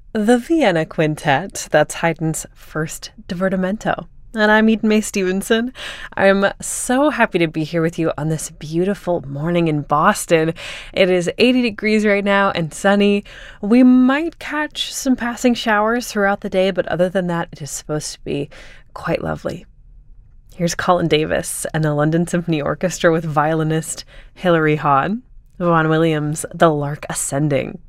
The Vienna Quintet, that's Haydn's first divertimento. And I'm Eden Mae Stevenson. I'm so happy to be here with you on this beautiful morning in Boston. It is 80 degrees right now and sunny. We might catch some passing showers throughout the day, but other than that, it is supposed to be quite lovely. Here's Colin Davis and the London Symphony Orchestra with violinist Hilary Hahn. Vaughan Williams, The Lark Ascending.